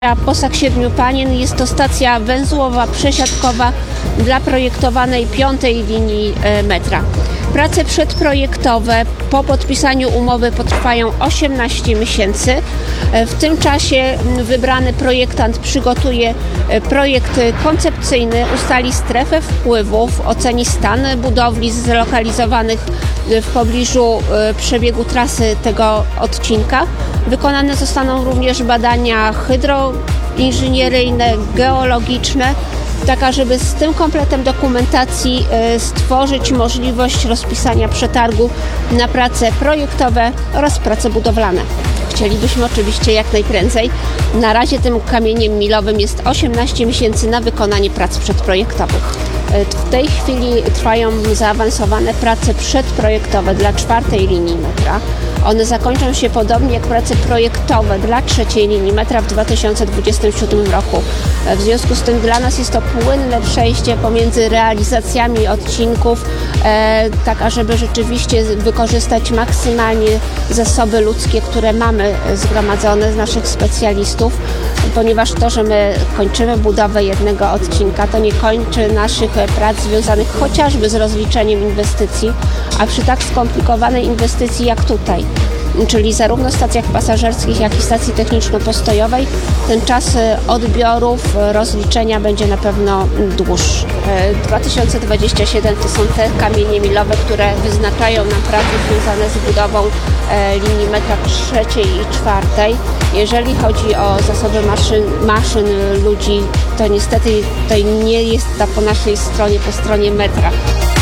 Posag Siedmiu Panien jest to stacja węzłowa, przesiadkowa dla projektowanej 5. linii metra. Prace przedprojektowe po podpisaniu umowy potrwają 18 miesięcy. W tym czasie wybrany projektant przygotuje projekt koncepcyjny, ustali strefę wpływów, oceni stan budowli zlokalizowanych w pobliżu przebiegu trasy tego odcinka. Wykonane zostaną również badania hydroinżynieryjne, geologiczne, tak żeby z tym kompletem dokumentacji stworzyć możliwość rozpisania przetargu na prace projektowe oraz prace budowlane. Chcielibyśmy oczywiście jak najprędzej. Na razie tym kamieniem milowym jest 18 miesięcy na wykonanie prac przedprojektowych. W tej chwili trwają zaawansowane prace przedprojektowe dla 4. linii metra. One zakończą się podobnie jak prace projektowe dla 3. linii metra w 2027 roku. W związku z tym dla nas jest to płynne przejście pomiędzy realizacjami odcinków, tak ażeby rzeczywiście wykorzystać maksymalnie zasoby ludzkie, które mamy zgromadzone z naszych specjalistów, ponieważ to, że my kończymy budowę jednego odcinka, to nie kończy naszych prac związanych chociażby z rozliczeniem inwestycji, a przy tak skomplikowanej inwestycji jak tutaj, czyli zarówno w stacjach pasażerskich, jak i stacji techniczno-postojowej, ten czas odbiorów, rozliczenia będzie na pewno dłuższy. 2027 to są te kamienie milowe, które wyznaczają nam prace związane z budową linii metra 3. i 4. Jeżeli chodzi o zasoby maszyn, ludzi, to niestety tutaj nie jest to po naszej stronie, po stronie metra.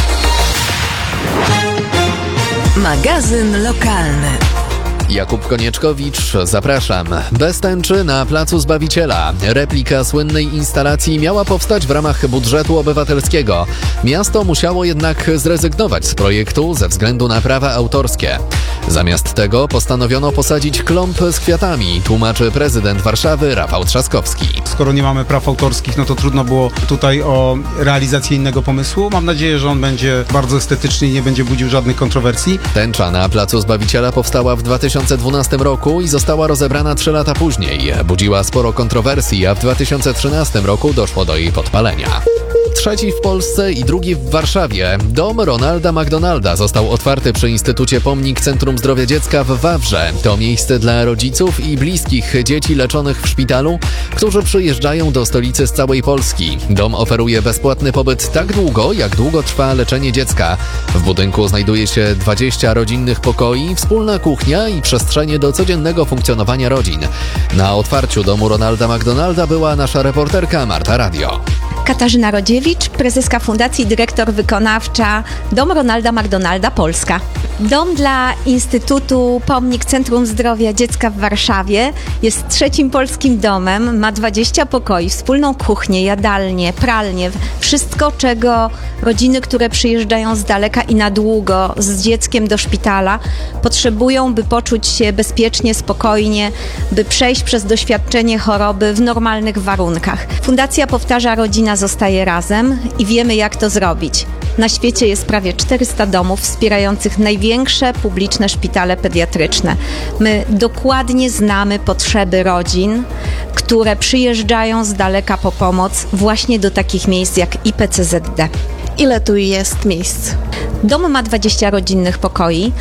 Magazyn lokalny. Jakub Konieczkowicz, zapraszam. Bez tęczy na Placu Zbawiciela. Replika słynnej instalacji miała powstać w ramach budżetu obywatelskiego. Miasto musiało jednak zrezygnować z projektu ze względu na prawa autorskie. Zamiast tego postanowiono posadzić klomp z kwiatami, tłumaczy prezydent Warszawy Rafał Trzaskowski. Skoro nie mamy praw autorskich, no to trudno było tutaj o realizację innego pomysłu. Mam nadzieję, że on będzie bardzo estetyczny i nie będzie budził żadnych kontrowersji. Tęcza na Placu Zbawiciela powstała w 2012 roku i została rozebrana 3 lata później. Budziła sporo kontrowersji, a w 2013 roku doszło do jej podpalenia. Trzeci w Polsce i drugi w Warszawie. Dom Ronalda McDonalda został otwarty przy Instytucie Pomnik Centrum Zdrowia Dziecka w Wawrze. To miejsce dla rodziców i bliskich dzieci leczonych w szpitalu, którzy przyjeżdżają do stolicy z całej Polski. Dom oferuje bezpłatny pobyt tak długo, jak długo trwa leczenie dziecka. W budynku znajduje się 20 rodzinnych pokoi, wspólna kuchnia i przestrzenie do codziennego funkcjonowania rodzin. Na otwarciu domu Ronalda McDonalda była nasza reporterka Marta Radio. Katarzyna Rodziewicz, prezeska Fundacji, dyrektor wykonawcza Dom Ronalda McDonalda Polska. Dom dla Instytutu Pomnik Centrum Zdrowia Dziecka w Warszawie jest trzecim polskim domem, ma 20 pokoi, wspólną kuchnię, jadalnię, pralnię, wszystko, czego rodziny, które przyjeżdżają z daleka i na długo z dzieckiem do szpitala, potrzebują, by poczuć się bezpiecznie, spokojnie, by przejść przez doświadczenie choroby w normalnych warunkach. Fundacja powtarza: rodzina zostaje razem i wiemy, jak to zrobić. Na świecie jest prawie 400 domów wspierających największe publiczne szpitale pediatryczne. My dokładnie znamy potrzeby rodzin, które przyjeżdżają z daleka po pomoc właśnie do takich miejsc jak IPCZD. Ile tu jest miejsc? Dom ma 20 rodzinnych pokoi,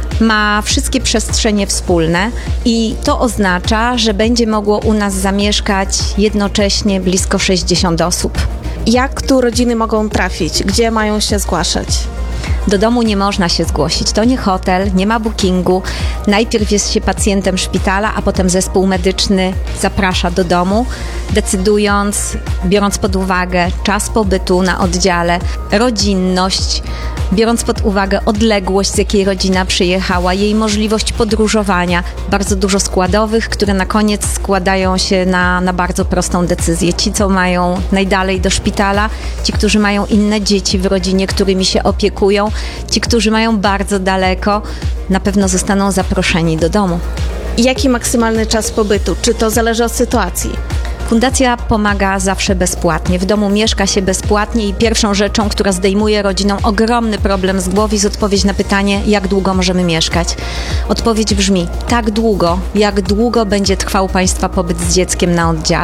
ma wszystkie przestrzenie wspólne i to oznacza, że będzie mogło u nas zamieszkać jednocześnie blisko 60 osób. Jak tu rodziny mogą trafić? Gdzie mają się zgłaszać? Do domu nie można się zgłosić. To nie hotel, nie ma bookingu. Najpierw jest się pacjentem szpitala, a potem zespół medyczny zaprasza do domu, decydując, biorąc pod uwagę czas pobytu na oddziale, rodzinność, biorąc pod uwagę odległość, z jakiej rodzina przyjechała, jej możliwość podróżowania. Bardzo dużo składowych, które na koniec składają się na bardzo prostą decyzję. Ci, co mają najdalej do szpitala, ci, którzy mają inne dzieci w rodzinie, którymi się opiekują, ci, którzy mają bardzo daleko, na pewno zostaną zaproszeni do domu. Jaki maksymalny czas pobytu? Czy to zależy od sytuacji? Fundacja pomaga zawsze bezpłatnie. W domu mieszka się bezpłatnie i pierwszą rzeczą, która zdejmuje rodzinom ogromny problem z głowy, jest odpowiedź na pytanie, jak długo możemy mieszkać. Odpowiedź brzmi: tak długo, jak długo będzie trwał Państwa pobyt z dzieckiem na oddziale.